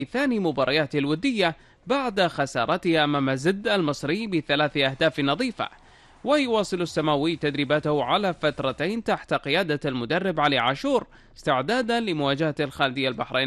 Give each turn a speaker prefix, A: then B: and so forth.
A: ثاني مباريات الودية بعد خسارتها أمام زد المصري ب3 أهداف نظيفة. ويواصل السماوي تدريباته على فترتين تحت قيادة المدرب علي عاشور استعدادا لمواجهة الخالدية البحرين